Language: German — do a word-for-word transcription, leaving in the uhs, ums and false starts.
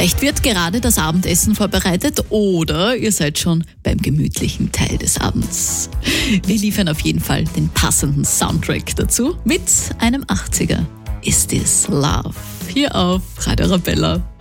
Vielleicht wird gerade das Abendessen vorbereitet oder ihr seid schon beim gemütlichen Teil des Abends. Wir liefern auf jeden Fall den passenden Soundtrack dazu mit einem achtziger. Is This Love? Hier auf Radio Arabella.